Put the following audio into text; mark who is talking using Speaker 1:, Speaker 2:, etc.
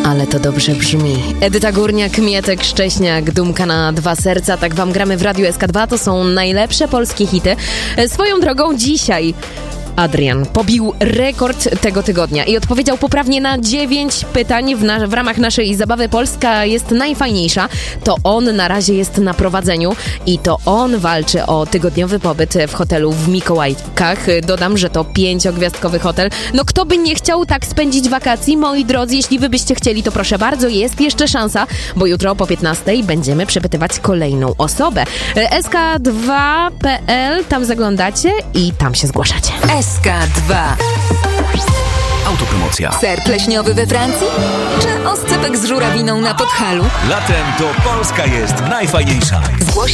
Speaker 1: Ale to dobrze brzmi. Edyta Górniak, Mietek Szcześniak, Dumka na 2 serca. Tak wam gramy w Radiu SK2. To są najlepsze polskie hity. Swoją drogą dzisiaj Adrian pobił rekord tego tygodnia i odpowiedział poprawnie na 9 pytań w ramach naszej zabawy Polska jest najfajniejsza. To on na razie jest na prowadzeniu i to on walczy o tygodniowy pobyt w hotelu w Mikołajkach. Dodam, że to 5-gwiazdkowy hotel. No kto by nie chciał tak spędzić wakacji? Moi drodzy, jeśli wy byście chcieli, to proszę bardzo, jest jeszcze szansa, bo jutro po 15 będziemy przepytywać kolejną osobę. sk2.pl, tam zaglądacie i tam się zgłaszacie.
Speaker 2: SK2.
Speaker 3: Autopromocja.
Speaker 2: Ser pleśniowy we Francji? Czy oscypek z żurawiną na Podhalu?
Speaker 3: Latem to Polska jest najfajniejsza.
Speaker 2: Zgłoś